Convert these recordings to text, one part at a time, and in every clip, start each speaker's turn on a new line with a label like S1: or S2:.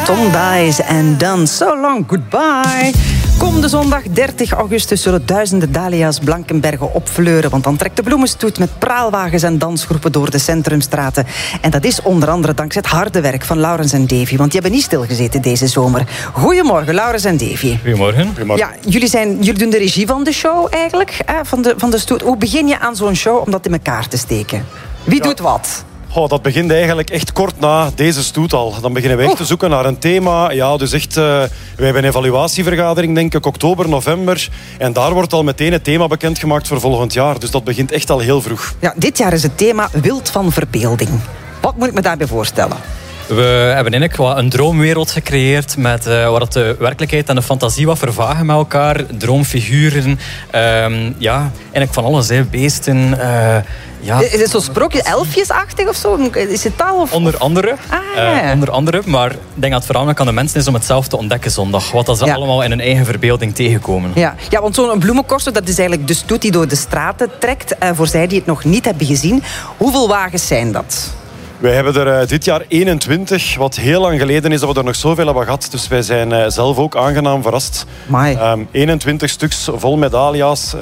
S1: Tom Dice en dan So Long Goodbye. Komende zondag 30 augustus zullen duizenden dahlia's Blankenberge opfleuren, want dan trekt de bloemenstoet met praalwagens en dansgroepen door de centrumstraten. En dat is onder andere dankzij het harde werk van Laurens en Davy, want die hebben niet stilgezeten deze zomer. Goedemorgen, Laurens en Davy.
S2: Goedemorgen.
S1: Ja, jullie doen de regie van de show eigenlijk, van de stoet. Hoe begin je aan zo'n show om dat in elkaar te steken? Wie doet wat?
S2: Dat begint eigenlijk echt kort na deze stoet al. Dan beginnen we echt te zoeken naar een thema. Ja, dus echt, wij hebben een evaluatievergadering, denk ik, oktober, november. En daar wordt al meteen het thema bekendgemaakt voor volgend jaar. Dus dat begint echt al heel vroeg.
S1: Ja, dit jaar is het thema Wild van Verbeelding. Wat moet ik me daarbij voorstellen?
S3: We hebben eigenlijk wat een droomwereld gecreëerd met waar dat de werkelijkheid en de fantasie wat vervagen met elkaar. Droomfiguren, eigenlijk van alles, beesten.
S1: Is het zo sprookje elfjesachtig of zo? Is het taal? Of...
S3: Onder andere, maar ik denk dat het voornamelijk aan de mensen is om het zelf te ontdekken zondag. Wat dat ze allemaal in hun eigen verbeelding tegenkomen.
S1: Ja, want zo'n bloemencorso, dat is eigenlijk de stoet die door de straten trekt. Voor zij die het nog niet hebben gezien. Hoeveel wagens zijn dat?
S2: Wij hebben er dit jaar 21, wat heel lang geleden is dat we er nog zoveel hebben gehad. Dus wij zijn zelf ook aangenaam verrast. 21 stuks vol met dahlia's.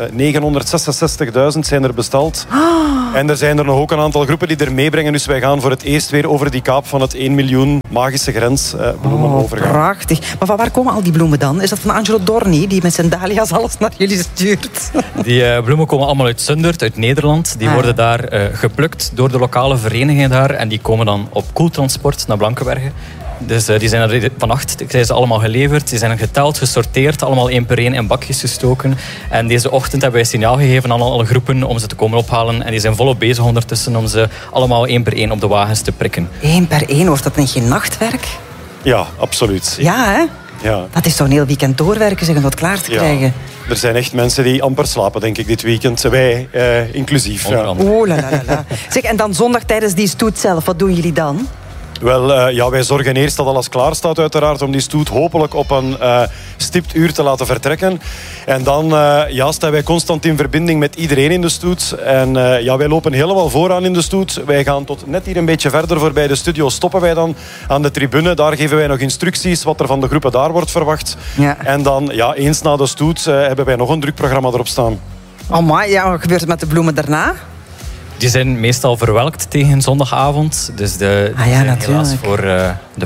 S2: 966.000 zijn er besteld. En er zijn er nog ook een aantal groepen die er meebrengen. Dus wij gaan voor het eerst weer over die kaap van het 1 miljoen magische grens bloemen overgaan.
S1: Prachtig. Maar van waar komen al die bloemen dan? Is dat van Angelo Dorni, die met zijn dahlia's alles naar jullie stuurt?
S3: Die bloemen komen allemaal uit Zundert, uit Nederland. Die worden daar geplukt door de lokale verenigingen daar. En die komen dan op koeltransport naar Blankenberge. Dus die zijn er vannacht zijn ze allemaal geleverd. Die zijn geteld, gesorteerd, allemaal 1 per 1 in bakjes gestoken. En deze ochtend hebben wij signaal gegeven aan alle groepen om ze te komen ophalen. En die zijn volop bezig ondertussen om ze allemaal 1 per 1 op de wagens te prikken.
S1: 1 per 1, wordt dat niet geen nachtwerk?
S2: Ja, absoluut.
S1: Ja, hè?
S2: Ja.
S1: Dat is zo'n heel weekend doorwerken, om dat klaar te krijgen.
S2: Er zijn echt mensen die amper slapen, denk ik, dit weekend. Wij inclusief.
S1: Oeh, la. Zeg, en dan zondag tijdens die stoet zelf, wat doen jullie dan?
S2: Wel, wij zorgen eerst dat alles klaar staat uiteraard om die stoet hopelijk op een stipt uur te laten vertrekken. En dan staan wij constant in verbinding met iedereen in de stoet. En wij lopen helemaal vooraan in de stoet. Wij gaan tot net hier een beetje verder voorbij de studio. Stoppen wij dan aan de tribune. Daar geven wij nog instructies wat er van de groepen daar wordt verwacht. Ja. En dan, eens na de stoet, hebben wij nog een druk programma erop staan.
S1: Amai, wat gebeurt er met de bloemen daarna?
S3: Die zijn meestal verwelkt tegen zondagavond. Dus die zijn helaas voor de...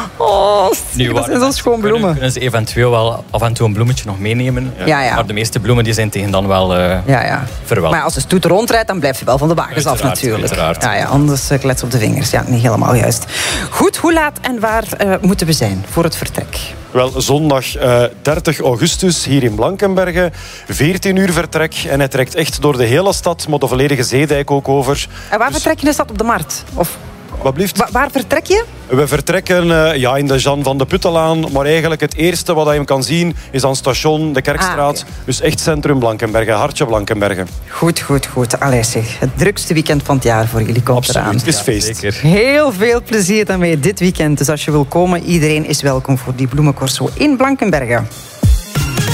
S1: dat zijn zo schoon bloemen.
S3: Kunnen ze eventueel wel af en toe een bloemetje nog meenemen.
S1: Ja.
S3: Maar de meeste bloemen die zijn tegen dan wel verwelkt.
S1: Maar als de stoet rondrijdt, dan blijft je wel van de wagens af natuurlijk.
S3: Uiteraard.
S1: Ja, anders klets op de vingers. Ja, niet helemaal juist. Goed, hoe laat en waar moeten we zijn voor het vertrek?
S2: Wel, zondag 30 augustus hier in Blankenberge. 14 uur vertrek. En hij trekt echt door de hele stad, maar de volledige zeedijk ook over.
S1: En waar vertrek je in de stad? Op de markt? Of...
S2: Wat blieft?
S1: Waar vertrek je?
S2: We vertrekken in de Jan van de Puttelaan. Maar eigenlijk het eerste wat je hem kan zien is aan station de Kerkstraat. Dus echt centrum Blankenberge, hartje Blankenberge.
S1: Goed. Allee zeg, het drukste weekend van het jaar voor jullie komt eraan.
S2: Absoluut, het is feest.
S3: Zeker.
S1: Heel veel plezier daarmee dit weekend. Dus als je wil komen, iedereen is welkom voor die bloemencorso in Blankenberge.